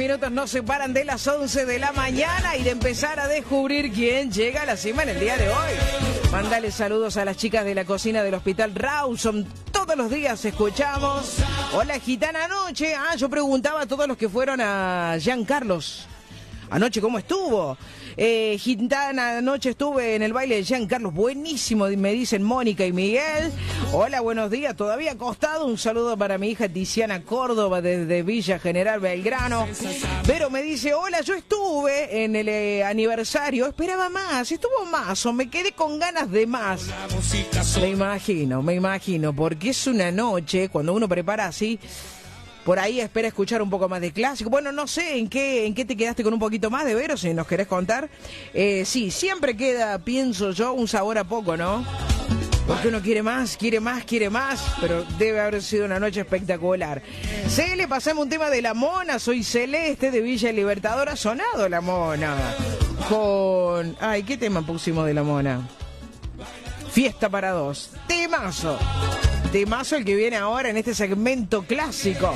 minutos nos separan de las 11 de la mañana y de empezar a descubrir quién llega a la cima en el día de hoy. Mandale saludos a las chicas de la cocina del Hospital Rawson. Todos los días escuchamos. Hola, gitana, anoche. Yo preguntaba a todos los que fueron a Giancarlos. Anoche, ¿cómo estuvo? Gitana, anoche estuve en el baile de Giancarlos. Buenísimo, me dicen Mónica y Miguel. Hola, buenos días. Todavía acostado. Un saludo para mi hija Tiziana Córdoba desde Villa General Belgrano. Pero me dice, hola, yo estuve en el aniversario. Esperaba más, estuvo más o me quedé con ganas de más. Me imagino, porque es una noche, cuando uno prepara así... Por ahí espera escuchar un poco más de clásico. Bueno, no sé en qué te quedaste con un poquito más de Vero, si nos querés contar. Sí, siempre queda, pienso yo, un sabor a poco, ¿no? Porque uno quiere más, pero debe haber sido una noche espectacular. Cele, pasamos un tema de La Mona. Soy Celeste de Villa Libertador. Ha sonado La Mona. Con... Ay, ¿qué tema pusimos de La Mona? Fiesta para dos. Temazo el que viene ahora en este segmento clásico.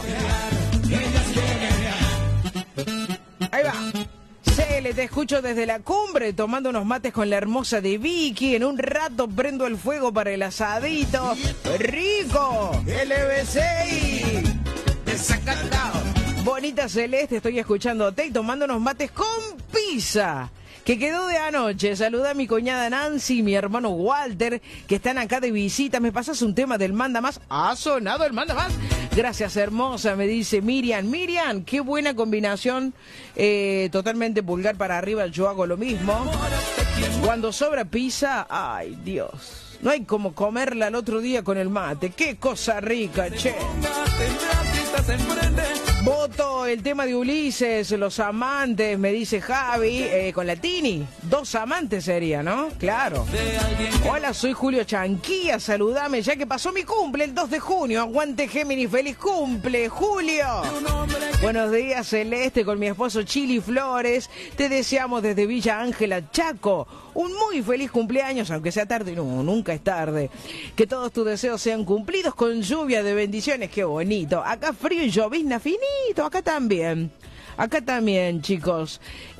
Ahí va. Cele, te escucho desde la cumbre tomando unos mates con la hermosa de Vicky. En un rato prendo el fuego para el asadito. ¡Rico! LBC. Desacatado. Bonita Celeste, estoy escuchándote y tomando unos mates con pizza. Que quedó de anoche. Saluda a mi cuñada Nancy y mi hermano Walter, que están acá de visita. ¿Me pasas un tema del Manda Más? ¿Ha sonado el Manda Más? Gracias, hermosa, me dice Miriam. Miriam, qué buena combinación. Totalmente pulgar para arriba, yo hago lo mismo. Cuando sobra pizza, ay, Dios. No hay como comerla el otro día con el mate. Qué cosa rica, che. Voto el tema de Ulises, Los Amantes, me dice Javi, con la Tini. 2 amantes sería, ¿no? Claro. Hola, soy Julio Chanquilla, saludame, ya que pasó mi cumple el 2 de junio. Aguante Géminis, feliz cumple, Julio. Buenos días, Celeste, con mi esposo Chili Flores. Te deseamos desde Villa Ángela, Chaco. Un muy feliz cumpleaños, aunque sea tarde, no, nunca es tarde. Que todos tus deseos sean cumplidos con lluvia de bendiciones, qué bonito. Acá frío y llovizna finito, acá también, chicos.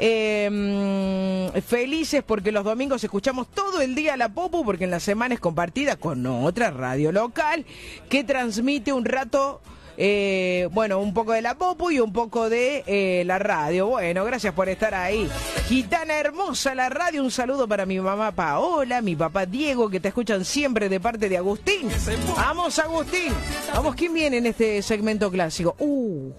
Felices porque los domingos escuchamos todo el día la Popu, porque en la semana es compartida con otra radio local que transmite un rato... un poco de la Popu y un poco de la radio. Bueno, gracias por estar ahí. Gitana hermosa la radio, un saludo para mi mamá Paola, mi papá Diego, que te escuchan siempre de parte de Agustín. Vamos, Agustín. Vamos, ¿quién viene en este segmento clásico?